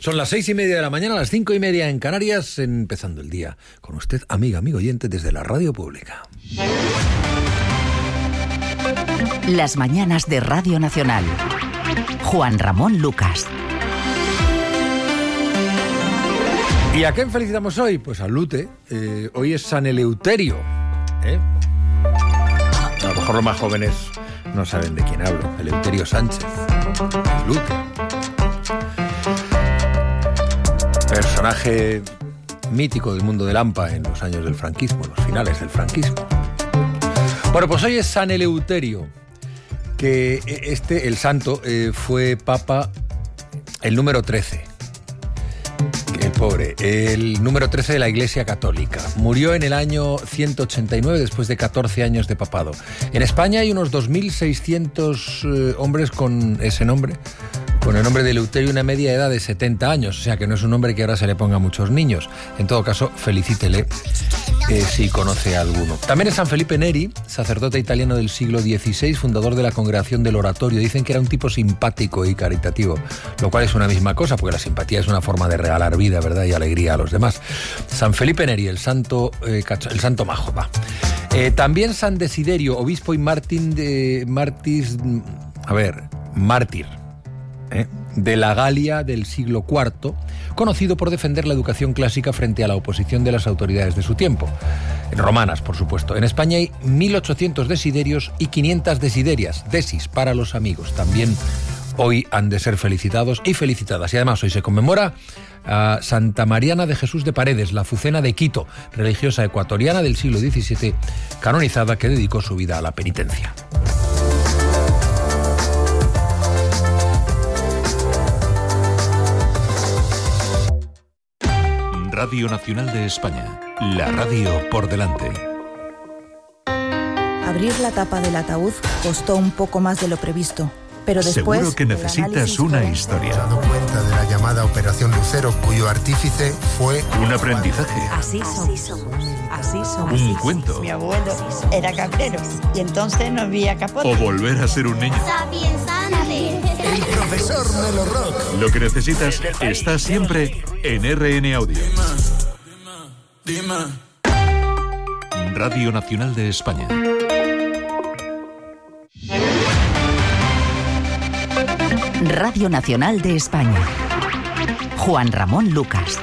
Son las 6:30 de la mañana, las 5:30 en Canarias, empezando el día con usted, amigo oyente, desde la radio pública. Las mañanas de Radio Nacional. Juan Ramón Lucas. ¿Y a quién felicitamos hoy? Pues a Lute. Hoy es San Eleuterio. A lo mejor los más jóvenes no saben de quién hablo. Eleuterio Sánchez. Lute. Personaje mítico del mundo del AMPA en los años del franquismo, los finales del franquismo. Bueno, pues hoy es San Eleuterio, que el santo, fue papa el número 13. El pobre, el número 13 de la Iglesia Católica. Murió en el año 189 después de 14 años de papado. En España hay unos 2.600 hombres con ese nombre, con el nombre de Eleuterio, una media edad de 70 años, o sea que no es un nombre que ahora se le ponga a muchos niños. En todo caso, felicítele si conoce a alguno. También es San Felipe Neri, sacerdote italiano del siglo XVI, fundador de la Congregación del Oratorio. Dicen que era un tipo simpático y caritativo, lo cual es una misma cosa, porque la simpatía es una forma de regalar vida, ¿verdad?, y alegría a los demás. San Felipe Neri, el santo majo, va. También San Desiderio, obispo y mártir de la Galia del siglo IV, conocido por defender la educación clásica frente a la oposición de las autoridades de su tiempo, romanas, por supuesto. En España hay 1.800 desiderios y 500 desiderias, desis para los amigos. También hoy han de ser felicitados y felicitadas. Y además hoy se conmemora a Santa Mariana de Jesús de Paredes, la Azucena de Quito, religiosa ecuatoriana del siglo XVII, canonizada, que dedicó su vida a la penitencia. Radio Nacional de España, la radio por delante. Abrir la tapa del ataúd costó un poco más de lo previsto, pero después... Seguro que necesitas una historia. Se ha dado cuenta de la llamada Operación Lucero, cuyo artífice fue... Un aprendizaje. Así somos. Un cuento. Mi abuelo era cabrero y entonces no había capote. O volver a ser un niño. El profesor Melo Rock. Lo que necesitas está siempre en RN Audio. Radio Nacional de España. Radio Nacional de España. Juan Ramón Lucas.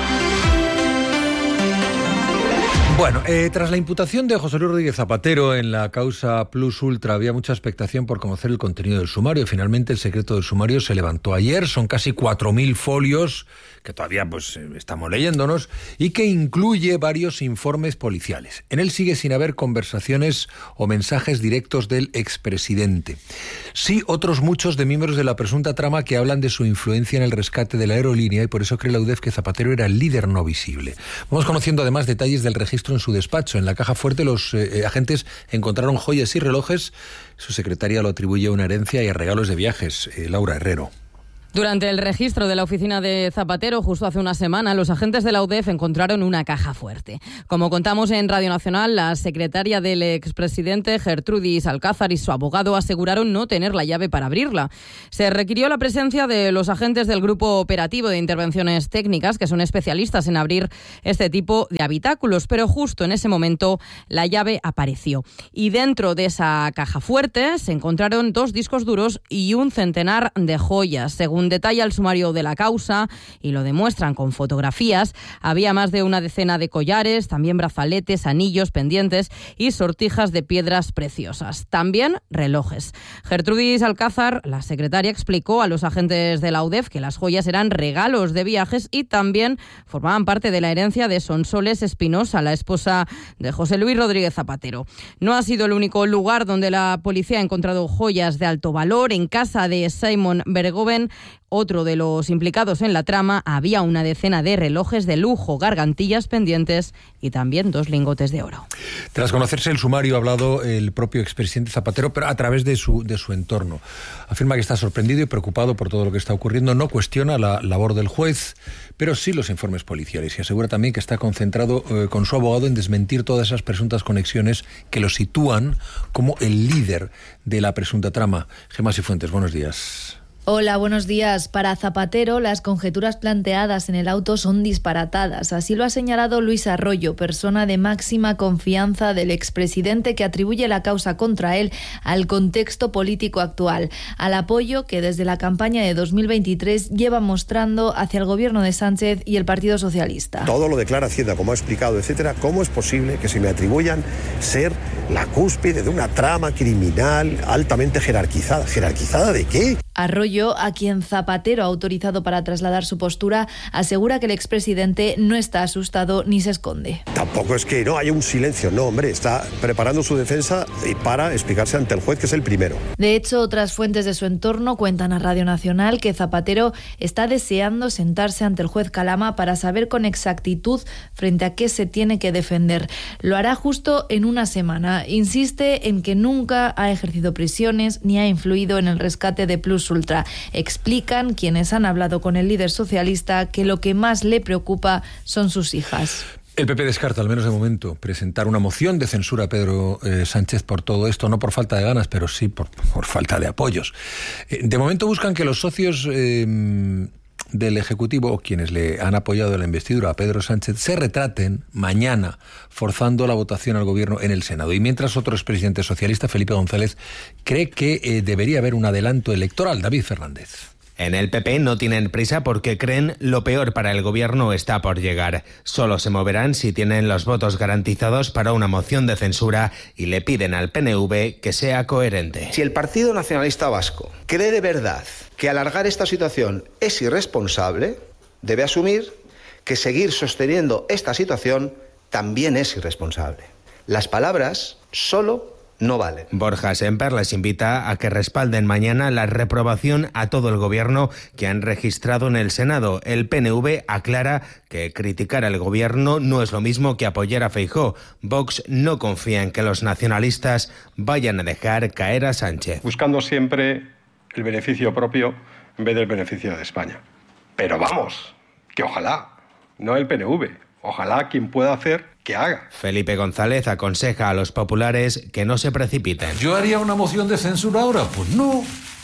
Bueno, tras la imputación de José Luis Rodríguez Zapatero en la causa Plus Ultra, había mucha expectación por conocer el contenido del sumario. Finalmente el secreto del sumario se levantó ayer. Son casi 4.000 folios que todavía estamos leyéndonos y que incluye varios informes policiales. En él sigue sin haber conversaciones o mensajes directos del expresidente. Sí, otros muchos de miembros de la presunta trama que hablan de su influencia en el rescate de la aerolínea, y por eso cree la UDEF que Zapatero era el líder no visible. Vamos conociendo además detalles del registro en su despacho. En la caja fuerte los agentes encontraron joyas y relojes. Su secretaria lo atribuye a una herencia y a regalos de viajes. Laura Herrero. Durante el registro de la oficina de Zapatero, justo hace una semana, los agentes de la UDEF encontraron una caja fuerte. Como contamos en Radio Nacional, la secretaria del expresidente, Gertrudis Alcázar, y su abogado aseguraron no tener la llave para abrirla. Se requirió la presencia de los agentes del Grupo Operativo de Intervenciones Técnicas, que son especialistas en abrir este tipo de habitáculos, pero justo en ese momento la llave apareció. Y dentro de esa caja fuerte se encontraron 2 discos duros y un centenar de joyas. Según detalla el sumario de la causa, y lo demuestran con fotografías, había más de una decena de collares, también brazaletes, anillos, pendientes y sortijas de piedras preciosas. También relojes. Gertrudis Alcázar, la secretaria, explicó a los agentes de la UDEF que las joyas eran regalos de viajes y también formaban parte de la herencia de Sonsoles Espinosa, la esposa de José Luis Rodríguez Zapatero. No ha sido el único lugar donde la policía ha encontrado joyas de alto valor. En casa de Simon Bergoven, otro de los implicados en la trama, había una decena de relojes de lujo, gargantillas, pendientes y también 2 lingotes de oro. Tras conocerse el sumario, ha hablado el propio expresidente Zapatero, pero a través de su entorno. Afirma que está sorprendido y preocupado por todo lo que está ocurriendo. No cuestiona la labor del juez, pero sí los informes policiales. Y asegura también que está concentrado con su abogado en desmentir todas esas presuntas conexiones que lo sitúan como el líder de la presunta trama. Gemma Cifuentes, buenos días. Hola, buenos días. Para Zapatero, las conjeturas planteadas en el auto son disparatadas. Así lo ha señalado Luis Arroyo, persona de máxima confianza del expresidente, que atribuye la causa contra él al contexto político actual, al apoyo que desde la campaña de 2023 lleva mostrando hacia el gobierno de Sánchez y el Partido Socialista. Todo lo declara Hacienda, como ha explicado, etcétera. ¿Cómo es posible que se me atribuyan ser la cúspide de una trama criminal altamente jerarquizada? ¿Jerarquizada de qué? Arroyo, a quien Zapatero ha autorizado para trasladar su postura, asegura que el expresidente no está asustado ni se esconde. Tampoco es que no haya un silencio, no, hombre, está preparando su defensa para explicarse ante el juez, que es el primero. De hecho, otras fuentes de su entorno cuentan a Radio Nacional que Zapatero está deseando sentarse ante el juez Calama para saber con exactitud frente a qué se tiene que defender. Lo hará justo en una semana. Insiste en que nunca ha ejercido prisiones ni ha influido en el rescate de Plus Ultra. Explican quienes han hablado con el líder socialista que lo que más le preocupa son sus hijas. El PP descarta, al menos de momento, presentar una moción de censura a Pedro Sánchez por todo esto, no por falta de ganas, pero sí por falta de apoyos. De momento buscan que los socios del Ejecutivo, o quienes le han apoyado en la investidura a Pedro Sánchez, se retraten mañana, forzando la votación al Gobierno en el Senado. Y mientras otro expresidente socialista, Felipe González, cree que debería haber un adelanto electoral. David Fernández. En el PP no tienen prisa porque creen lo peor para el gobierno está por llegar. Solo se moverán si tienen los votos garantizados para una moción de censura y le piden al PNV que sea coherente. Si el Partido Nacionalista Vasco cree de verdad que alargar esta situación es irresponsable, debe asumir que seguir sosteniendo esta situación también es irresponsable. Las palabras solo no vale. Borja Semper les invita a que respalden mañana la reprobación a todo el gobierno que han registrado en el Senado. El PNV aclara que criticar al gobierno no es lo mismo que apoyar a Feijóo. Vox no confía en que los nacionalistas vayan a dejar caer a Sánchez. Buscando siempre el beneficio propio en vez del beneficio de España. Pero vamos, que ojalá, no el PNV, ojalá quien pueda hacer que haga. Felipe González aconseja a los populares que no se precipiten. ¿Yo haría una moción de censura ahora? Pues no.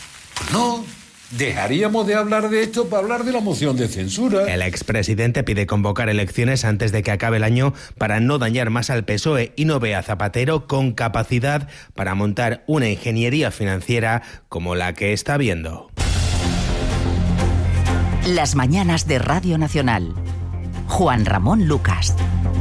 Dejaríamos de hablar de esto para hablar de la moción de censura. El expresidente pide convocar elecciones antes de que acabe el año para no dañar más al PSOE y no ve a Zapatero con capacidad para montar una ingeniería financiera como la que está viendo. Las mañanas de Radio Nacional. Juan Ramón Lucas.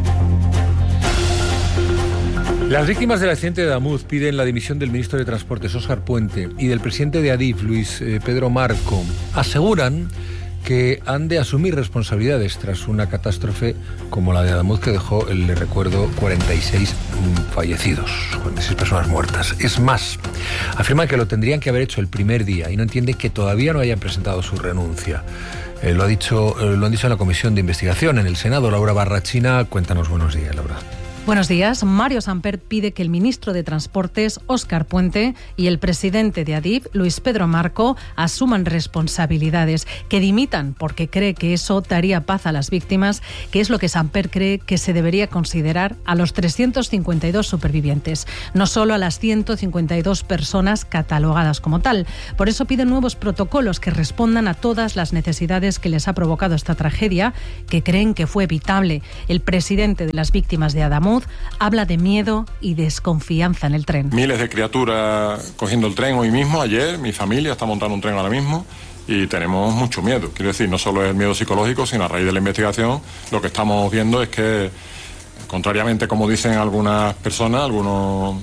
Las víctimas del accidente de Adamuz piden la dimisión del ministro de Transportes, Óscar Puente, y del presidente de Adif, Luis Pedro Marco. Aseguran que han de asumir responsabilidades tras una catástrofe como la de Adamuz, que dejó, le recuerdo, 46 fallecidos, 46 personas muertas. Es más, afirman que lo tendrían que haber hecho el primer día y no entienden que todavía no hayan presentado su renuncia. Lo han dicho en la Comisión de Investigación en el Senado. Laura Barrachina, cuéntanos. Buenos días, Laura. Buenos días. Mario Samper pide que el ministro de Transportes, Óscar Puente, y el presidente de Adif, Luis Pedro Marco, asuman responsabilidades, que dimitan porque cree que eso daría paz a las víctimas, que es lo que Samper cree que se debería considerar a los 352 supervivientes, no solo a las 152 personas catalogadas como tal. Por eso piden nuevos protocolos que respondan a todas las necesidades que les ha provocado esta tragedia, que creen que fue evitable. El presidente de las víctimas de Adamuz habla de miedo y desconfianza en el tren. Miles de criaturas cogiendo el tren hoy mismo, ayer, mi familia está montando un tren ahora mismo y tenemos mucho miedo. Quiero decir, no solo es el miedo psicológico, sino a raíz de la investigación lo que estamos viendo es que, contrariamente como dicen algunas personas, algunos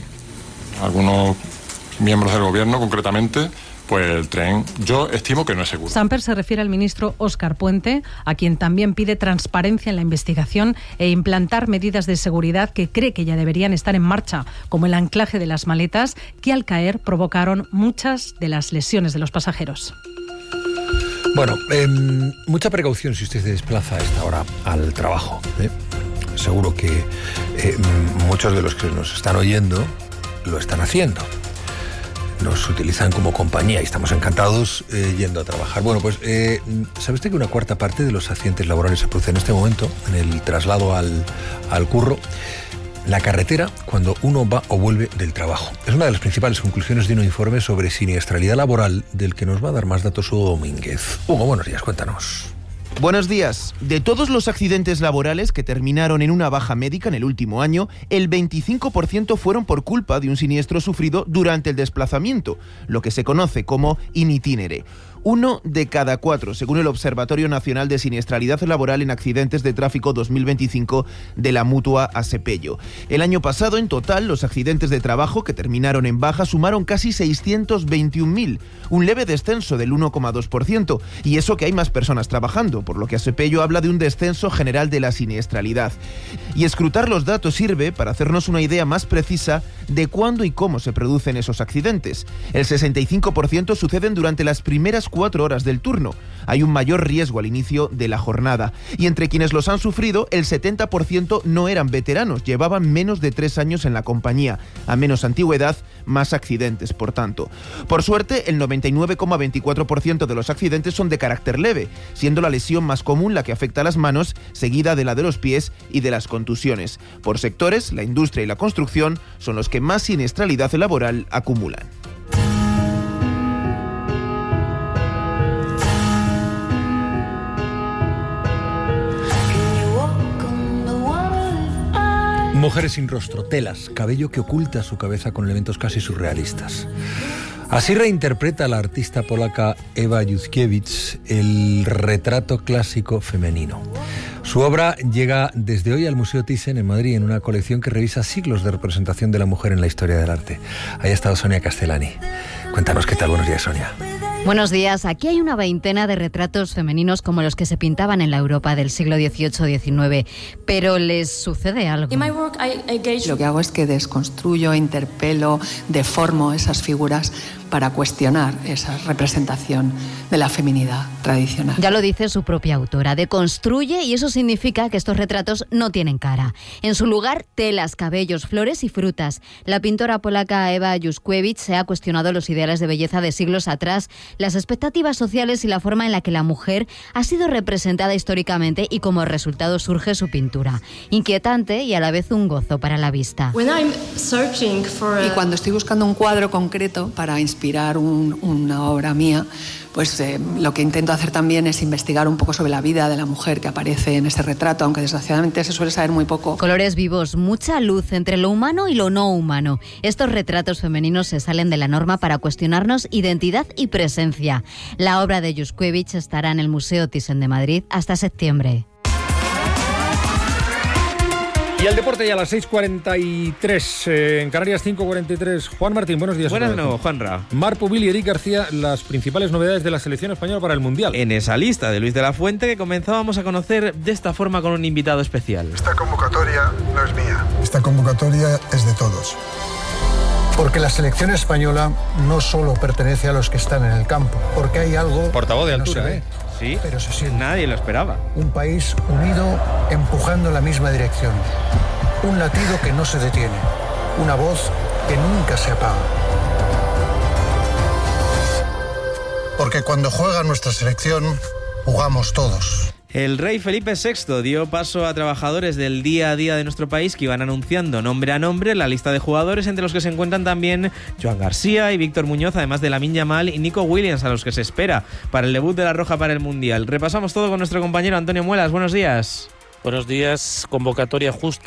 miembros del gobierno concretamente, pues el tren yo estimo que no es seguro. Samper se refiere al ministro Óscar Puente, a quien también pide transparencia en la investigación e implantar medidas de seguridad que cree que ya deberían estar en marcha, como el anclaje de las maletas, que al caer provocaron muchas de las lesiones de los pasajeros. Bueno, mucha precaución si usted se desplaza a esta hora al trabajo. Seguro que muchos de los que nos están oyendo lo están haciendo. Nos utilizan como compañía y estamos encantados yendo a trabajar. Bueno, pues, ¿sabe usted que una cuarta parte de los accidentes laborales se producen en este momento, en el traslado al curro? la carretera cuando uno va o vuelve del trabajo. Es una de las principales conclusiones de un informe sobre siniestralidad laboral del que nos va a dar más datos Hugo Domínguez. Hugo, buenos días, cuéntanos. Buenos días. De todos los accidentes laborales que terminaron en una baja médica en el último año, el 25% fueron por culpa de un siniestro sufrido durante el desplazamiento, lo que se conoce como in itinere. 1 de cada 4, según el Observatorio Nacional de Siniestralidad Laboral en Accidentes de Tráfico 2025 de la Mutua Asepello. El año pasado, en total, los accidentes de trabajo que terminaron en baja sumaron casi 621.000, un leve descenso del 1,2%, y eso que hay más personas trabajando, por lo que Asepello habla de un descenso general de la siniestralidad. Y escrutar los datos sirve para hacernos una idea más precisa de cuándo y cómo se producen esos accidentes. El 65% suceden durante las primeras 4 horas del turno. Hay un mayor riesgo al inicio de la jornada. Y entre quienes los han sufrido, el 70% no eran veteranos, llevaban menos de 3 años en la compañía. A menos antigüedad, más accidentes, por tanto. Por suerte, el 99,24% de los accidentes son de carácter leve, siendo la lesión más común la que afecta a las manos, seguida de la de los pies y de las contusiones. Por sectores, la industria y la construcción son los que más siniestralidad laboral acumulan. Mujeres sin rostro, telas, cabello que oculta su cabeza con elementos casi surrealistas. Así reinterpreta la artista polaca Ewa Juszkiewicz el retrato clásico femenino. Su obra llega desde hoy al Museo Thyssen en Madrid en una colección que revisa siglos de representación de la mujer en la historia del arte. Ahí ha estado Sonia Castellani. Cuéntanos qué tal. Buenos días, Sonia. Buenos días. Aquí hay una veintena de retratos femeninos como los que se pintaban en la Europa del siglo XVIII-XIX, pero les sucede algo. Lo que hago es que desconstruyo, interpelo, deformo esas figuras para cuestionar esa representación de la feminidad tradicional. Ya lo dice su propia autora, deconstruye, y eso significa que estos retratos no tienen cara. En su lugar, telas, cabellos, flores y frutas. La pintora polaca Ewa Juszkiewicz se ha cuestionado los ideales de belleza de siglos atrás, las expectativas sociales y la forma en la que la mujer ha sido representada históricamente, y como resultado surge su pintura. Inquietante y a la vez un gozo para la vista. Y cuando estoy buscando un cuadro concreto para inspirar una obra mía, pues lo que intento hacer también es investigar un poco sobre la vida de la mujer que aparece en ese retrato, aunque desgraciadamente se suele saber muy poco. Colores vivos, mucha luz entre lo humano y lo no humano. Estos retratos femeninos se salen de la norma para cuestionarnos identidad y presencia. La obra de Juszkiewicz estará en el Museo Thyssen de Madrid hasta septiembre. Y el deporte ya a las 6:43, en Canarias 5:43. Juan Martín, buenos días. Buenas noches, Juanra. Marc Pubil y Eric García, las principales novedades de la selección española para el Mundial. En esa lista de Luis de la Fuente que comenzábamos a conocer de esta forma con un invitado especial. Esta convocatoria no es mía. Esta convocatoria es de todos. Porque la selección española no solo pertenece a los que están en el campo, porque hay algo... Portavoz de altura, no Sí, pero se siente. Nadie lo esperaba. Un país unido empujando en la misma dirección. Un latido que no se detiene. Una voz que nunca se apaga. Porque cuando juega nuestra selección, jugamos todos. El rey Felipe VI dio paso a trabajadores del día a día de nuestro país que iban anunciando nombre a nombre la lista de jugadores, entre los que se encuentran también Joan García y Víctor Muñoz, además de Lamine Yamal y Nico Williams, a los que se espera para el debut de la Roja para el Mundial. Repasamos todo con nuestro compañero Antonio Muelas. Buenos días. Buenos días. Convocatoria justa